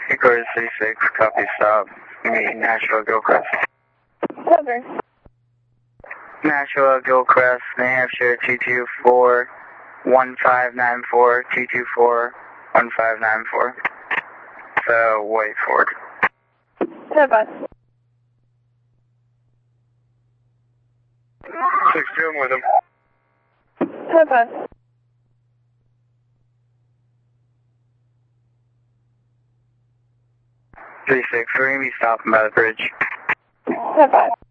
Headquarters 36, copy stop. Meet Nashua Gilchrist. Cover. Nashua Gilchrist, New Hampshire 224-1594, 224-1594. So, wait for it. Cover. 6-2, I'm with him. Cover. 36, we're going to be stopping by the bridge. Cover.